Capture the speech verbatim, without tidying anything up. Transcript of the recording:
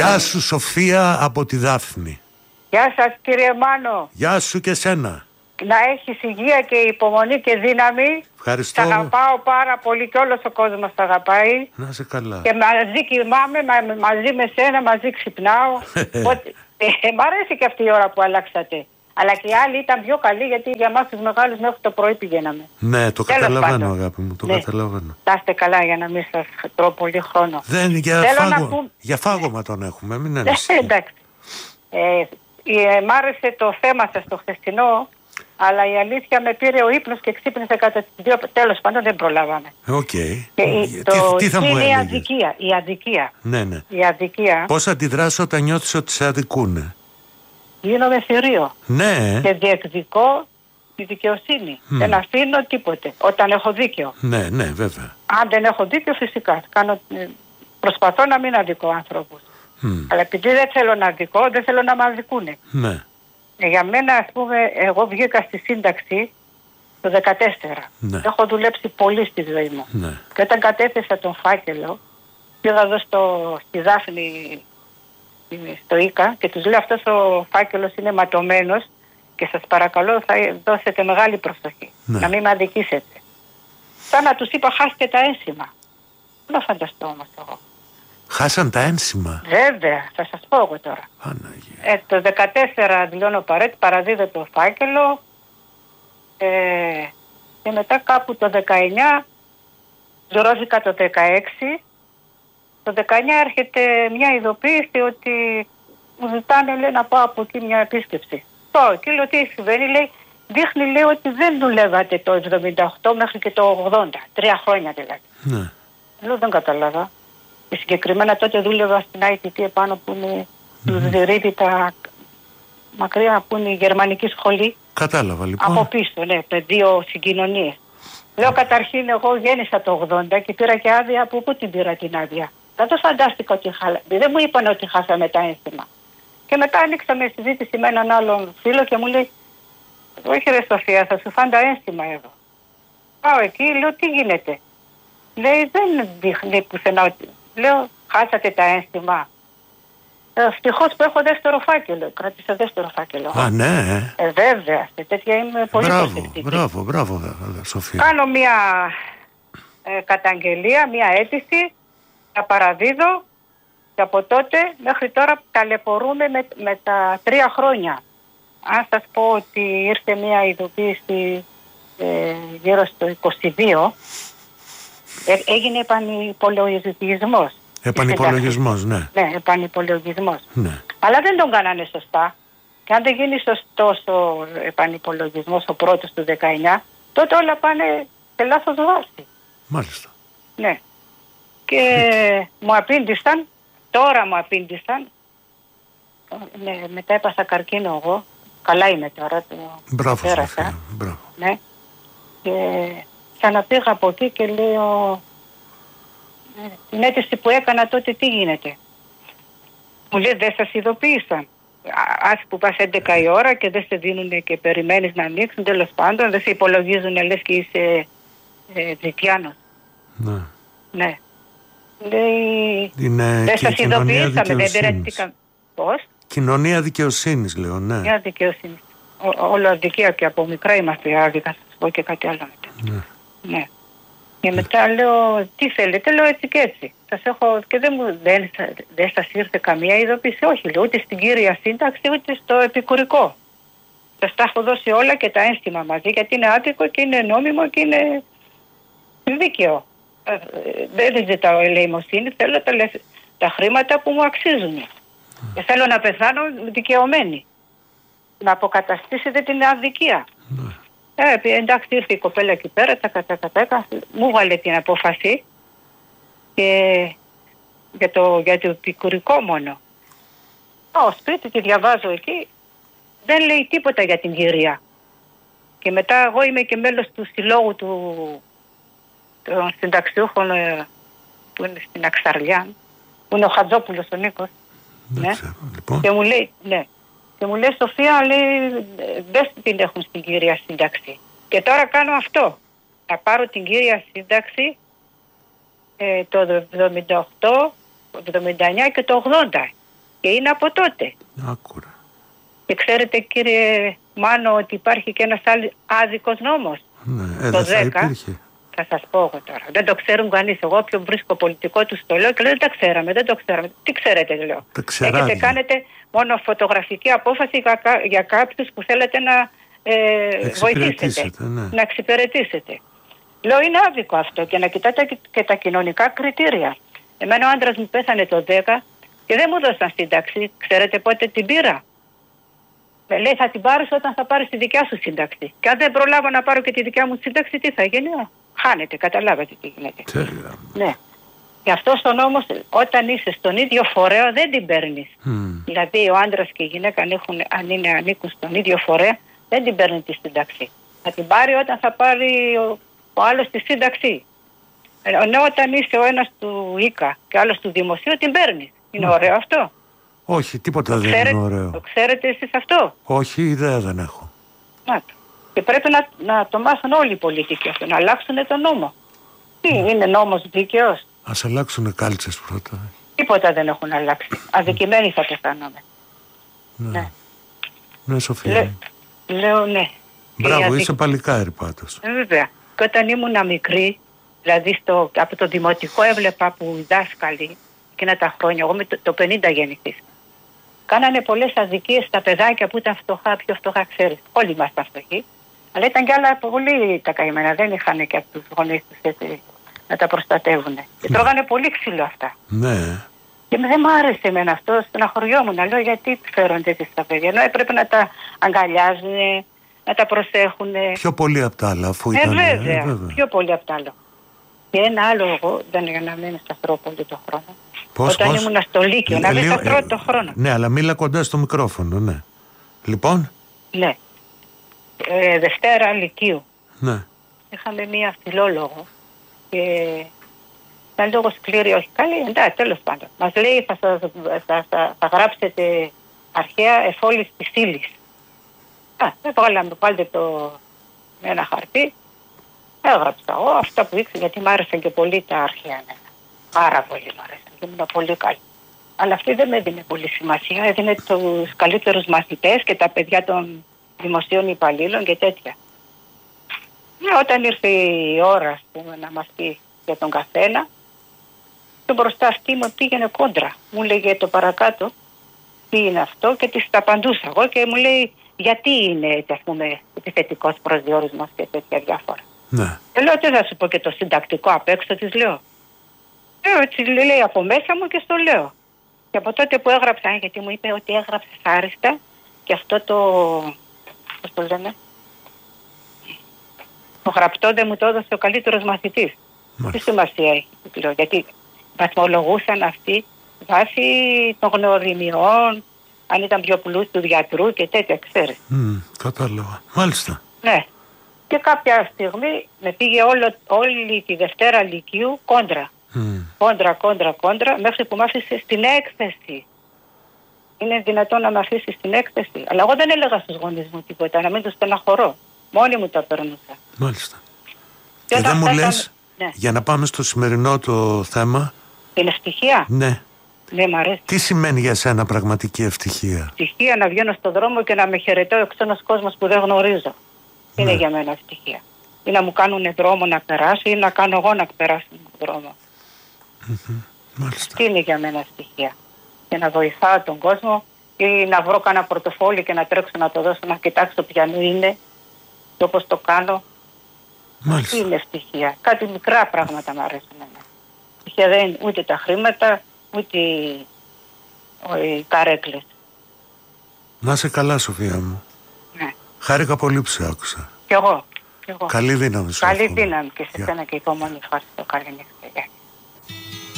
Γεια σου Σοφία από τη Δάφνη. Γεια σας κύριε Μάνο. Γεια σου και σένα. Να έχεις υγεία και υπομονή και δύναμη. Ευχαριστώ. Σ' αγαπάω πάρα πολύ και όλος ο κόσμος σ' αγαπάει. Να είσαι καλά. Και μαζί κοιμάμαι, μα, μαζί με σένα, μαζί ξυπνάω. Ότι, ε, μ' αρέσει και αυτή η ώρα που αλλάξατε. Αλλά και οι άλλοι ήταν πιο καλοί γιατί για εμάς τους μεγάλους μέχρι το πρωί πηγαίναμε. Ναι, το Τέλος καταλαβαίνω πάντων. αγάπη μου, το Ναι. καταλαβαίνω. Να είστε καλά για να μην σας τρώω πολύ χρόνο. Δεν, για, Θέλω φάγο... να πούμε- για φάγωμα τον έχουμε, μην Ε, ανησυχείς. εντάξει. Ε, ε, μ' άρεσε το θέμα σας το χθεσινό, αλλά η αλήθεια με πήρε ο ύπνος και ξύπνησε κατά τις δύο. Τέλος πάντων δεν προλάβαμε. Οκ. Και η- Τι, το, τι θα μου είναι η έλεγες? αδικία. Η αδικία. Ναι, ναι. Η αδικία. Πώς αντιδράς όταν νιώθεις ότι σε αδικούνε? Γίνομαι θηρίο Ναι, και διεκδικώ τη δικαιοσύνη. Μμ. Δεν αφήνω τίποτε όταν έχω δίκιο. ναι, ναι, βέβαια. Αν δεν έχω δίκιο, φυσικά κάνω, ε, προσπαθώ να μην αδικώ άνθρωπους. Μμ. Αλλά επειδή δεν θέλω να αδικώ, δεν θέλω να με αδικούνε. Ναι, Ε, για μένα, ας πούμε, εγώ βγήκα στη σύνταξη το δεκατέσσερα. Ναι. Έχω δουλέψει πολύ στη ζωή μου. ναι. Και όταν κατέθεσα τον φάκελο, πήγα εδώ στο, στη Δάφνη, στο Ίκα, και τους λέω αυτός ο φάκελος είναι ματωμένος και σας παρακαλώ θα δώσετε μεγάλη προσοχή. Ναι. Να μην με αδικήσετε. Σαν να τους είπα χάστε τα ένσημα. Δεν το φανταστώ όμως εγώ. Χάσαν τα ένσημα. Βέβαια, θα σας πω εγώ τώρα. Παναγία. Ε, το δεκατέσσερα δηλώνω παρέτη, παραδίδω το φάκελο ε, και μετά κάπου το δεκαεννιά, ζορώθηκα το δεκαέξι, το δεκαεννιά έρχεται μια ειδοποίηση ότι μου ζητάνε, λέει, να πάω από εκεί μια επίσκεψη. Πάω εκεί, λέω τι συμβαίνει, λέει, δείχνει, λέει, ότι δεν δουλεύατε το εβδομήντα οκτώ μέχρι και το ογδόντα, τρία χρόνια δηλαδή. Ναι. Λέω δεν κατάλαβα. Και συγκεκριμένα τότε δούλευα στην άι τι τι επάνω που είναι του Ζηρίδητα, μακριά που είναι η γερμανική σχολή. Κατάλαβα λοιπόν. Από πίσω, ναι, πεδίο συγκοινωνίες. Λέω καταρχήν εγώ γέννησα το ογδόντα και πήρα και άδεια. Από πού την πήρα την άδεια? Δεν το φαντάστηκα ότι χάλα. Δεν μου είπαν ότι χάσαμε τα ένσημα. Και μετά ανοίξαμε συζήτηση με έναν άλλον φίλο και μου λέει, όχι ρε Σοφία, θα σου φάνε τα ένσημα εδώ. Πάω εκεί, λέω τι γίνεται? Λέει δεν δείχνει πουθενά ότι. Λέω χάσατε τα ένσημα. Ευτυχώς που έχω δεύτερο φάκελο. Κράτησα δεύτερο φάκελο. Α, ναι. Ε, βέβαια, σε τέτοια είμαι πολύ Μπράβο, προσεκτική. μπράβο, μπράβο, δε- Σοφία. Κάνω μια ε, καταγγελία, μια αίτηση, τα παραδίδω και από τότε μέχρι τώρα ταλαιπωρούμε με, με τα τρία χρόνια. Αν σας πω ότι ήρθε μια ειδοποίηση ε, γύρω στο είκοσι δύο, ε, έγινε επανυπολογισμός. Επανυπολογισμός, ναι. Ναι, επανυπολογισμός. Ναι. Αλλά δεν τον κάνανε σωστά. Και αν δεν γίνει σωστός ο επανυπολογισμός ο πρώτος του δεκαεννιά, τότε όλα πάνε σε λάθος βάση. Μάλιστα. Ναι. Και μου απήντησαν, τώρα μου απήντησαν, ναι, μετά έπασα καρκίνο εγώ, καλά είμαι τώρα, το Μπράβο, πέρασα. Σοφία. Μπράβο. Ναι. Και ξαναπήγα από εκεί και λέω, ε, την αίτηση που έκανα τότε τι γίνεται? Μου λέει δεν σας ειδοποίησαν. Ας που πας έντεκα η ώρα και δεν σε δίνουν και περιμένεις να ανοίξουν, τέλος πάντων δεν σε υπολογίζουν, λες και είσαι ε, Τζικιάνος. Ναι. Ναι. Λέει Είναι δεν και σας κοινωνία ειδοποιήσαμε, δεν δικαιοσύνης. πειραστήκα. Πώς? Κοινωνία δικαιοσύνης, λέω, ναι. Μια δικαιοσύνη. Ό- Όλο αδικία και από μικρά είμαστε άδικα, θα σας πω και κάτι άλλο μετά. Ναι. Ναι. Και μετά λέω, τι θέλετε, λέω έτσι και έτσι. Σας έχω, και δεν, μου, δεν, δεν σας ήρθε καμία ειδοποίηση, όχι, λέω, ούτε στην κύρια σύνταξη, ούτε στο επικουρικό. Σας τα έχω δώσει όλα και τα ένστιμα μαζί, γιατί είναι άδικο και είναι νόμιμο και είναι δίκαιο. Ε, ε, δεν ζητάω ελεημοσύνη, θέλω τα, λεφ- τα χρήματα που μου αξίζουν. Και θέλω να πεθάνω δικαιωμένη. Να αποκαταστήσετε την αδικία. Ναι. Ε, εντάξει, ήρθε η κοπέλα εκεί πέρα, τα κατά κατά, μου βάλε την απόφαση και για το, για το επικουρικό μόνο. Πάω σπίτι, τη διαβάζω εκεί, δεν λέει τίποτα για την κυρία. Και μετά εγώ είμαι και μέλος του συλλόγου του, των συνταξιούχων ε, που είναι στην Αξαρλιά, που είναι ο Χατζόπουλος ο Νίκος. Δεν Ναι. ξέρω, λοιπόν. Και μου λέει, ναι. Και μου λέει, Σοφία, λέει, δεν την έχουν στην κύρια σύνταξη. Και τώρα κάνω αυτό. Να πάρω την κύρια σύνταξη ε, το εβδομήντα οκτώ, το εβδομήντα εννιά και το ογδόντα. Και είναι από τότε. Άκουρα. Και ξέρετε, κύριε Μάνο, ότι υπάρχει και ένας άδικος νόμος. Ναι, ε, το δεν θα δέκα. υπήρχε. Θα σας πω εγώ τώρα. Δεν το ξέρουν κανείς. Εγώ όποιον βρίσκω πολιτικό του το λέω και λέω δεν τα ξέραμε, δεν το ξέραμε. Τι ξέρετε, λέω. Τα ξεράδια. Έχετε κάνετε μόνο φωτογραφική απόφαση για, για κάποιους που θέλετε να ε, βοηθήσετε. Ναι. Να εξυπηρετήσετε. Λέω είναι άδικο αυτό και να κοιτάτε και τα κοινωνικά κριτήρια. Εμένα ο άντρας μου πέθανε το δέκα και δεν μου δώσαν σύνταξη. Ξέρετε πότε την πήρα? Με λέει θα την πάρεις όταν θα πάρεις τη δικιά σου σύνταξη. Και αν δεν προλάβω να πάρω και τη δικιά μου σύνταξη, τι θα γίνει? Χάνεται, καταλάβατε τι γίνεται. Τέλεια. Ναι. Γι' αυτό στον νόμο, όταν είσαι στον ίδιο φορέα, δεν την παίρνεις. Mm. Δηλαδή, ο άντρας και η γυναίκα, αν, έχουν, αν είναι ανήκουν στον ίδιο φορέα, δεν την παίρνει τη σύνταξη. Θα την πάρει όταν θα πάρει ο, ο άλλος τη σύνταξη. Ενώ όταν είσαι ο ένας του ΙΚΑ και ο άλλος του δημοσίου, την παίρνεις. Είναι mm. ωραίο αυτό? Όχι, τίποτα το δεν ξέρετε, είναι ωραίο. Το ξέρετε εσείς αυτό? Όχι, ιδέα δεν έχω. Να το. Και πρέπει να, να το μάθουν όλοι οι πολιτικοί αυτό, να αλλάξουν τον νόμο. Τι mm. είναι νόμος δίκαιος? Ας αλλάξουν κάλτσες πρώτα. Τίποτα δεν έχουν αλλάξει. Αδικημένοι θα πεθάνομαι. Ναι. Ναι, ναι Σοφία. Λε, λέω ναι. Μπράβο, αδικ... είσαι παλικάρι πάντως. Ε, βέβαια. Και όταν ήμουν μικρή, δηλαδή στο, από το δημοτικό έβλεπα που οι δάσκαλοι εκείνα τα χρόνια, εγώ με το, το πενήντα γεννηθείς, κάνανε πολλές αδικίες στα παιδάκια που ήταν φτωχά, πιο φτωχά, ξέρεις. Όλοι ήμασταν φτωχοί. Αλλά ήταν κι άλλα πολύ τα καημένα. Δεν είχαν και από τους γονείς τους έτσι να τα προστατεύουν. Και τρώγανε πολύ ξύλο αυτά. Ναι. Και δεν μου άρεσε εμένα αυτό, στεναχωριόμουν. Να λέω γιατί φέρονται έτσι στα παιδιά. Ενώ έπρεπε να τα αγκαλιάζουν, να τα προσέχουν. Πιο πολύ απ' τα άλλα, αφού ε, ήταν. Βέβαια, ε, βέβαια. Πιο πολύ απ' τα άλλα. Και ένα άλλο, εγώ δεν για να μην σταθρώ πολύ το χρόνο. Πώς, Όταν πώς? ήμουν στο Λύκειο, να μην λίγο, σταθρώ ε, το χρόνο. Ναι, αλλά μίλα κοντά στο μικρόφωνο, ναι. Λοιπόν. Ναι. Ε, Δευτέρα Λυκείου. Ναι. Είχαμε μία φιλόλογο και ήταν λίγο σκληρή, όχι καλή, εντάξει, τέλος πάντων. Μας λέει θα, θα, θα, θα, θα γράψετε αρχαία εφόλης της ύλης. Α, δεν βγάλαμε, βάλτε το με ένα χαρτί. Έγραψα εγώ αυτά που ήξερα, γιατί μ' άρεσαν και πολύ τα αρχαία εμένα. Πάρα πολύ μ' άρεσαν και ήμουν πολύ καλή. Αλλά αυτή δεν με έδινε πολύ σημασία, έδινε τους καλύτερους μαθητές και τα παιδιά των δημοσίων υπαλλήλων και τέτοια. Ναι, όταν ήρθε η ώρα πούμε, να μας πει για τον καθένα, το μπροστά αυτή μου πήγαινε κόντρα. Μου λέγε το παρακάτω τι είναι αυτό και της τα απαντούσα εγώ και μου λέει γιατί είναι έτσι ας πούμε επιθετικός προσδιορισμός και τέτοια διάφορα. Ναι. Και λέω τι θα σου πω και το συντακτικό απ' έξω της λέω. Ε, έτσι λέει από μέσα μου και στο λέω. Και από τότε που έγραψα, γιατί μου είπε ότι έγραψες άριστα και αυτό το, πώς το λένε, το γραπτό δεν μου το έδωσε ο καλύτερος μαθητής. Τι σημασία έχει, λέω, γιατί βαθμολογούσαν αυτοί βάσει των γνωριμιών, αν ήταν πιο πλούσιου του γιατρού και τέτοια, ξέρεις. Mm, κατάλαβα. Μάλιστα. Ναι. Και κάποια στιγμή με πήγε όλο, όλη τη Δευτέρα Λυκείου κόντρα. Mm. Κόντρα, κόντρα, κόντρα, μέχρι που μ' άφησε στην έκθεση. Είναι δυνατόν να με αφήσει στην έκθεση. Αλλά εγώ δεν έλεγα στους γονείς μου τίποτα, να μην τους στεναχωρώ. Μόνη μου τα περνούσα. Μάλιστα. Και, και δεν μου λες, ναι. Για να πάμε στο σημερινό το θέμα. Την ευτυχία. Ναι. Ναι, μ' αρέσει. Τι σημαίνει για σένα πραγματική ευτυχία? Ευτυχία να βγαίνω στον δρόμο και να με χαιρετώ ο ξένος κόσμος που δεν γνωρίζω. Ναι. Είναι για μένα ευτυχία. Ή να μου κάνουν δρόμο να περάσω ή να κάνω εγώ να περάσω τον δρόμο. Mm-hmm. Μάλιστα. Τι είναι για μένα ευτυχία? Και να βοηθάω τον κόσμο ή να βρω κανένα πορτοφόλι και να τρέξω να το δώσω να κοιτάξω ποιανού είναι και όπως το κάνω. Μάλιστα. Τι είναι ευτυχία? Κάτι μικρά πράγματα μου αρέσουν εμένα. Ευτυχία δεν είναι ούτε τα χρήματα ούτε οι καρέκλες. Να είσαι καλά, Σοφία μου. Ναι. Χάρηκα πολύ που σε άκουσα. Κι εγώ. Κι εγώ. Καλή δύναμη σου. Καλή δύναμη και σε σένα και υπομονή. Ευχαριστώ. Καλή νύχτα.